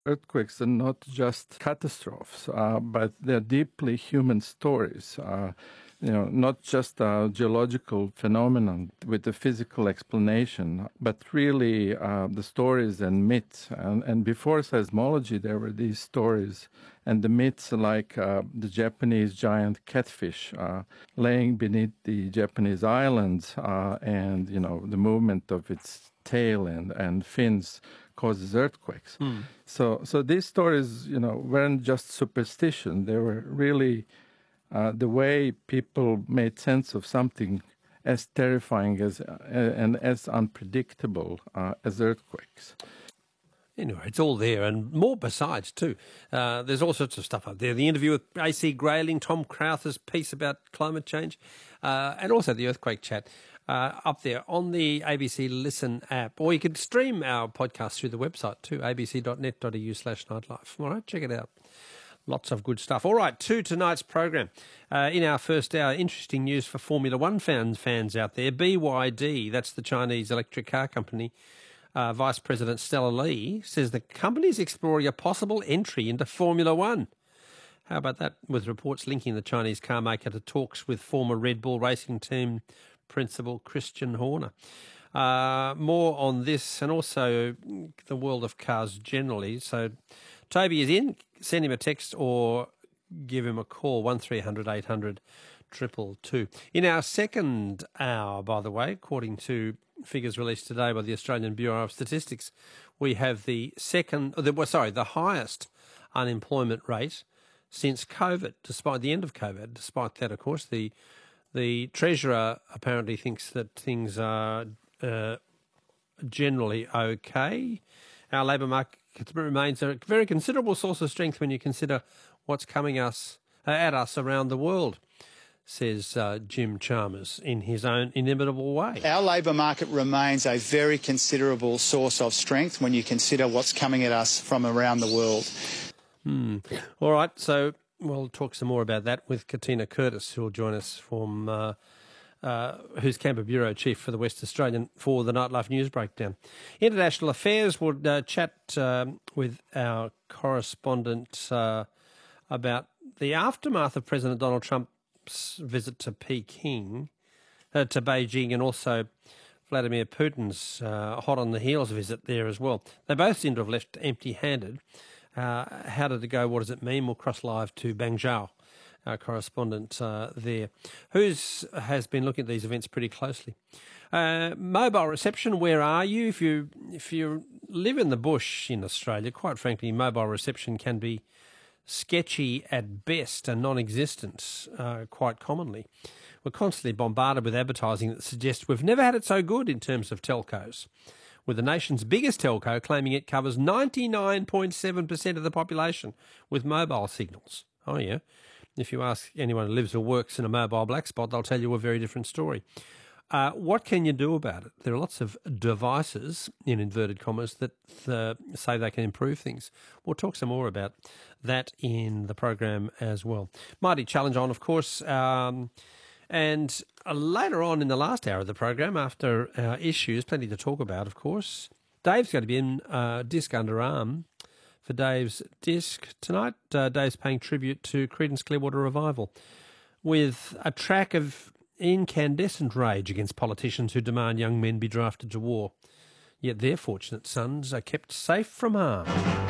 Earthquakes are not just catastrophes, but they're deeply human stories. Not just a geological phenomenon with a physical explanation, but really the stories and myths. And before seismology, there were these stories and the myths like the Japanese giant catfish laying beneath the Japanese islands and, the movement of its tail and fins causes earthquakes. So these stories, weren't just superstition. They were really the way people made sense of something as terrifying as and as unpredictable as earthquakes. Anyway, it's all there and more besides too. There's all sorts of stuff up there. The interview with AC Grayling, Tom Crowther's piece about climate change, and also the earthquake chat up there on the ABC Listen app. Or you could stream our podcast through the website too, abc.net.au/nightlife. All right, check it out. Lots of good stuff. All right, to tonight's program. In our first hour, interesting news for Formula One fans out there. BYD, that's the Chinese electric car company, Vice President Stella Li says the company's exploring a possible entry into Formula One. How about that, with reports linking the Chinese car maker to talks with former Red Bull racing team principal Christian Horner. More on this and also the world of cars generally. So Toby is in. Send him a text or give him a call, 1300 800 222. In our second hour, by the way, according to figures released today by the Australian Bureau of Statistics, we have the highest unemployment rate since COVID, despite the end of COVID. Despite that, of course, the Treasurer apparently thinks that things are generally okay. Our labour market remains a very considerable source of strength when you consider what's coming at us around the world, says Jim Chalmers in his own inimitable way. Our labour market remains a very considerable source of strength when you consider what's coming at us from around the world. All right, so we'll talk some more about that with Katina Curtis, who will join us from who's Canberra Bureau Chief for the West Australian for the Nightlife News Breakdown. International Affairs, we'll chat with our correspondent about the aftermath of President Donald Trump's visit to Beijing, and also Vladimir Putin's hot on the heels visit there as well. They both seem to have left empty-handed. How did it go? What does it mean? We'll cross live to Bangzhou, our correspondent there, who has been looking at these events pretty closely. Mobile reception, where are you? If you live in the bush in Australia, quite frankly, mobile reception can be sketchy at best and non-existent quite commonly. We're constantly bombarded with advertising that suggests we've never had it so good in terms of telcos, with the nation's biggest telco claiming it covers 99.7% of the population with mobile signals. Oh, yeah. If you ask anyone who lives or works in a mobile black spot, they'll tell you a very different story. What can you do about it? There are lots of devices, in inverted commas, that say they can improve things. We'll talk some more about that in the program as well. Mighty Challenge on, of course. And later on in the last hour of the program, after our issues, plenty to talk about, of course, Dave's going to be in Disc Underarm for Dave's Disc tonight. Dave's paying tribute to Creedence Clearwater Revival with a track of incandescent rage against politicians who demand young men be drafted to war. Yet their fortunate sons are kept safe from harm.